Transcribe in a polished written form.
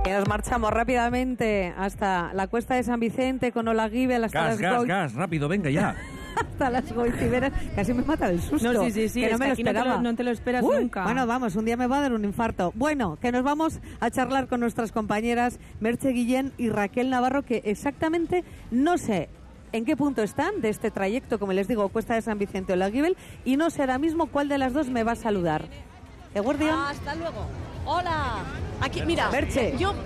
Nos marchamos rápidamente hasta la Cuesta de San Vicente con Olaguibel hasta Gas, rápido, venga ya. Hasta las Goitiberas. Casi me mata el susto. No, sí, que no me lo esperaba. No te lo esperas nunca. Bueno, vamos, un día me va a dar un infarto. Bueno, que nos vamos a charlar con nuestras compañeras Merche Guillén y Raquel Navarro, que exactamente no sé en qué punto están de este trayecto, como les digo, Cuesta de San Vicente Olaguibel, y no sé ahora mismo cuál de las dos me va a saludar. Eguardión. Hasta luego. Hola. Aquí, mira, Merche. yo